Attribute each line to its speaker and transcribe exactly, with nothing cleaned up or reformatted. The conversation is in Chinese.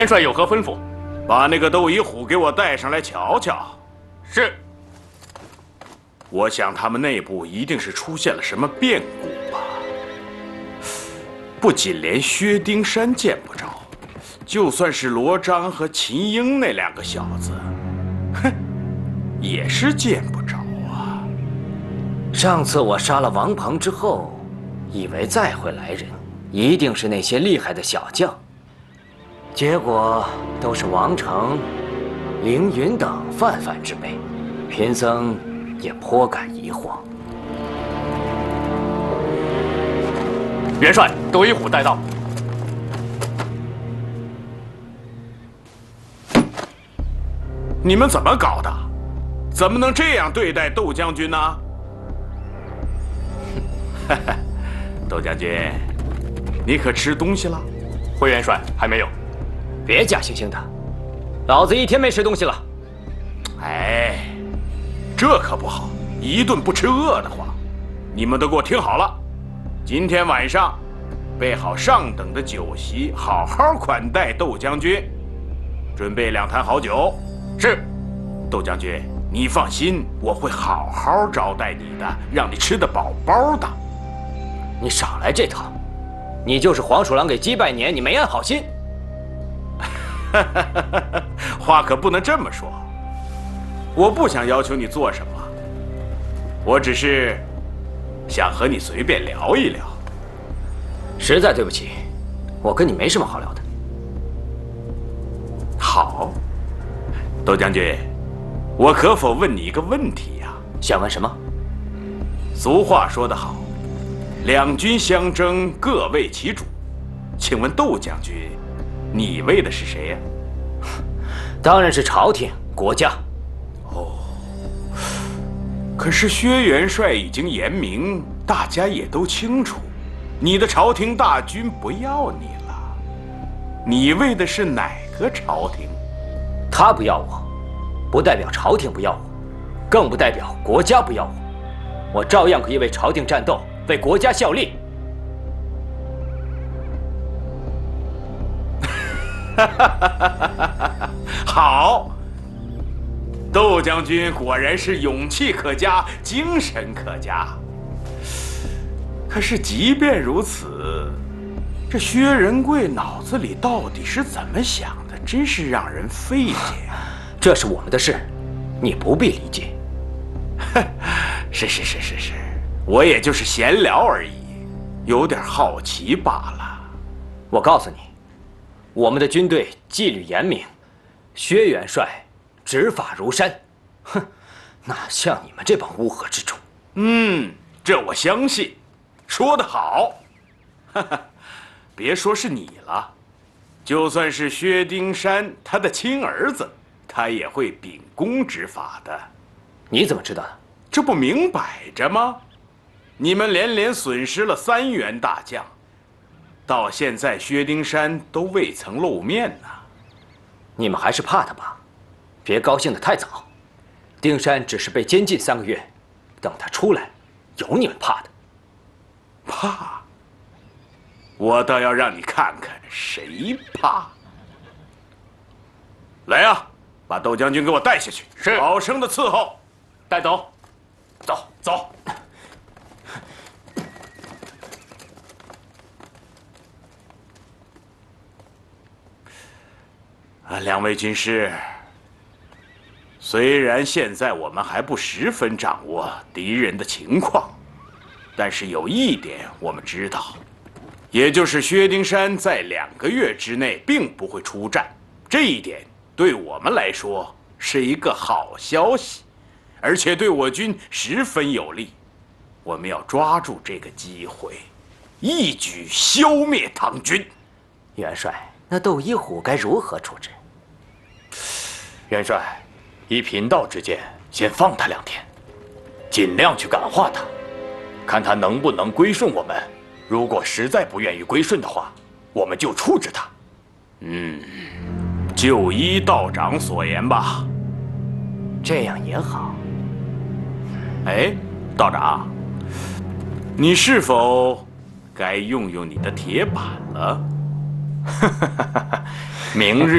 Speaker 1: 元帅有何吩咐？
Speaker 2: 把那个斗一虎给我带上来瞧瞧。
Speaker 1: 是。
Speaker 2: 我想他们内部一定是出现了什么变故吧。不仅连薛丁山见不着，就算是罗章和秦英那两个小子，哼，也是见不着啊。
Speaker 3: 上次我杀了王鹏之后，以为再会来人，一定是那些厉害的小将。结果都是王成、凌云等泛泛之辈，贫僧也颇感疑惑。
Speaker 1: 元帅，斗一虎带到。
Speaker 2: 你们怎么搞的？怎么能这样对待窦将军呢？哈哈，窦将军，你可吃东西了？
Speaker 1: 回元帅，还没有。
Speaker 3: 别假惺惺的，老子一天没吃东西了。
Speaker 2: 哎，这可不好，一顿不吃饿得慌。你们都给我听好了，今天晚上备好上等的酒席，好好款待窦将军。准备两坛好酒。
Speaker 1: 是。
Speaker 2: 窦将军，你放心，我会好好招待你的，让你吃得饱饱的。
Speaker 3: 你少来这套，你就是黄鼠狼给鸡拜年，你没安好心。
Speaker 2: 话可不能这么说，我不想要求你做什么，我只是想和你随便聊一聊。
Speaker 3: 实在对不起，我跟你没什么好聊的。
Speaker 2: 好，窦将军，我可否问你一个问题呀？
Speaker 3: 想问什么？
Speaker 2: 俗话说得好，两军相争，各为其主。请问窦将军，你为的是谁呀？
Speaker 3: 当然是朝廷、国家。
Speaker 2: 哦，可是薛元帅已经言明，大家也都清楚，你的朝廷大军不要你了。你为的是哪个朝廷？
Speaker 3: 他不要我，不代表朝廷不要我，更不代表国家不要我。我照样可以为朝廷战斗，为国家效力。
Speaker 2: 好，窦将军果然是勇气可嘉，精神可嘉。可是即便如此，这薛仁贵脑子里到底是怎么想的，真是让人费解啊！
Speaker 3: 这是我们的事，你不必理解。
Speaker 2: 是是是是是，我也就是闲聊而已，有点好奇罢了。
Speaker 3: 我告诉你，我们的军队纪律严明，薛元帅执法如山，哼，哪像你们这帮乌合之众？
Speaker 2: 嗯，这我相信，说得好。哈哈，别说是你了，就算是薛丁山他的亲儿子，他也会秉公执法的。
Speaker 3: 你怎么知道的？
Speaker 2: 这不明摆着吗？你们连连损失了三员大将，到现在薛丁山都未曾露面呢。
Speaker 3: 你们还是怕他吧？别高兴得太早。丁山只是被监禁三个月，等他出来，有你们怕的？
Speaker 2: 怕？我倒要让你看看谁怕！来呀，把窦将军给我带下去，
Speaker 1: 是，
Speaker 2: 好生的伺候。
Speaker 1: 带走。
Speaker 2: 走走。啊，两位军师，虽然现在我们还不十分掌握敌人的情况，但是有一点我们知道，也就是薛丁山在两个月之内并不会出战，这一点对我们来说是一个好消息。而且对我军十分有利，我们要抓住这个机会，一举消灭唐军。
Speaker 3: 元帅，那窦一虎该如何处置？
Speaker 4: 元帅，依贫道之见，先放他两天，尽量去感化他，看他能不能归顺我们。如果实在不愿意归顺的话，我们就处置他。
Speaker 2: 嗯，就依道长所言吧。
Speaker 3: 这样也好。
Speaker 2: 哎，道长，你是否该用用你的铁板了？
Speaker 4: 明日。